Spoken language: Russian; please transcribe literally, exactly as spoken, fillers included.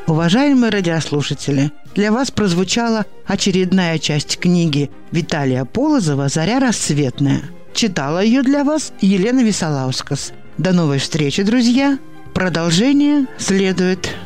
Уважаемые радиослушатели, для вас прозвучала очередная часть книги Виталия Полозова «Заря рассветная». Читала ее для вас Елена Висолаускас. До новой встречи, друзья! Продолжение следует.